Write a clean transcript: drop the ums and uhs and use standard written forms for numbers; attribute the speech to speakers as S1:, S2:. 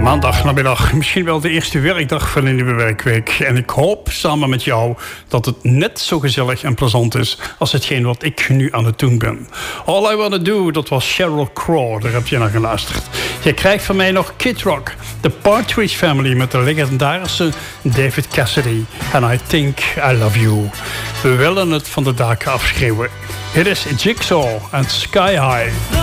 S1: Maandagnamiddag, misschien wel de eerste werkdag van een nieuwe werkweek. En ik hoop samen met jou dat het net zo gezellig en plezant is als hetgeen wat ik nu aan het doen ben. All I Wanna Do, dat was Sheryl Crow, daar heb je naar geluisterd. Je krijgt van mij nog Kid Rock, The Partridge Family met de legendarische David Cassidy. And I Think I Love You. We willen het van de daken afschreeuwen. Hier is Jigsaw en Sky High.